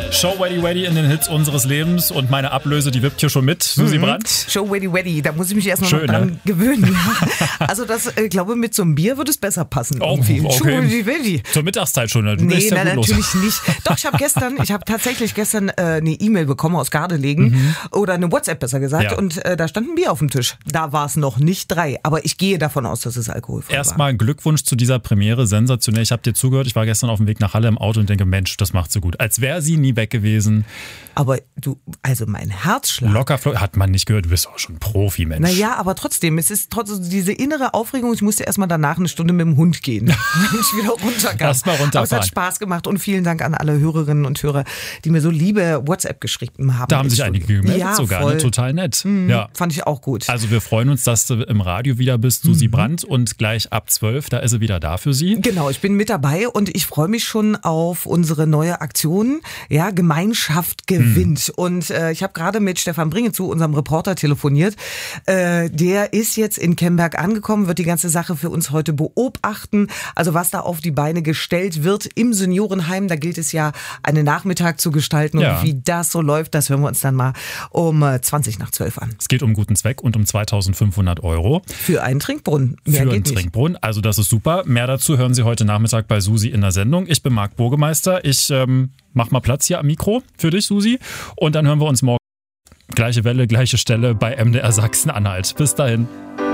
Show Weddy Weddy in den Hits unseres Lebens und meine Ablöse, die wippt hier schon mit. Susi Brandt. Show Weddy Weddy, da muss ich mich erst noch dran gewöhnen. Also das, glaube mit so einem Bier würde es besser passen. Oh, irgendwie. okay. Show Weddy Weddy. Zur Mittagszeit schon. Du Nee, ja nein, natürlich nicht. Doch, ich habe tatsächlich gestern eine E-Mail bekommen aus Gardelegen oder eine WhatsApp besser gesagt und da stand ein Bier auf dem Tisch. Da war es noch nicht 3, aber ich gehe davon aus, dass es alkoholfrei war. Erstmal Glückwunsch zu dieser Premiere, sensationell. Ich habe dir zugehört, ich war gestern auf dem Weg nach Halle im Auto und denke, Mensch, das macht so gut. Als wäre sie nie weg gewesen. Aber du, also mein Herzschlag. Locker, hat man nicht gehört, du bist auch schon Profi, Mensch. Naja, aber trotzdem, es ist trotzdem diese innere Aufregung, ich musste erstmal danach eine Stunde mit dem Hund gehen, wenn ich wieder runterkam. Erst mal runterfahren. Aber es hat Spaß gemacht und vielen Dank an alle Hörerinnen und Hörer, die mir so liebe WhatsApp geschrieben haben. Da haben sich einige gemeldet ja, sogar, voll. ne? Total nett. Ja. Fand ich auch gut. Also wir freuen uns, dass du im Radio wieder bist, Susi Brandt, und gleich ab 12, da ist sie wieder da für Sie. Genau, ich bin mit dabei und ich freue mich schon auf unsere neue Aktion, ja, Gemeinschaft gewinnt. Und ich habe gerade mit Stefan Bringezu, unserem Reporter, telefoniert. Der ist jetzt in Kemberg angekommen, wird die ganze Sache für uns heute beobachten. Also was da auf die Beine gestellt wird im Seniorenheim, da gilt es ja, einen Nachmittag zu gestalten. Ja. Und wie das so läuft, das hören wir uns dann mal um 20 nach 12 an. Es geht um guten Zweck und um 2.500 €. Für einen Trinkbrunnen. Mehr Für geht einen nicht. Trinkbrunnen. Also das ist super. Mehr dazu hören Sie heute Nachmittag bei Susi in der Sendung. Ich bin Marc Burgemeister. Ich mach mal Platz hier am Mikro für dich, Susi. Und dann hören wir uns morgen. Gleiche Welle, gleiche Stelle bei MDR Sachsen-Anhalt. Bis dahin.